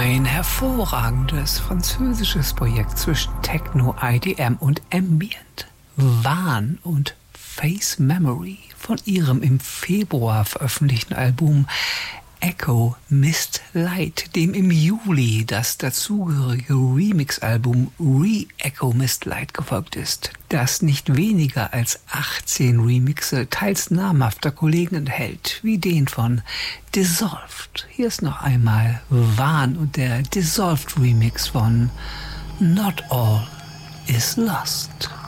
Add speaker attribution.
Speaker 1: Ein hervorragendes französisches Projekt zwischen Techno, IDM und Ambient. Wahn und Face Memory von ihrem im Februar veröffentlichten Album Echo Mist Light, dem im Juli das dazugehörige Remix-Album Re-Echo Mist Light gefolgt ist, das nicht weniger als 18 Remixe teils namhafter Kollegen enthält, wie den von Dissolved. Hier ist noch einmal Wahn und der Dissolved Remix von Not All Is Lost.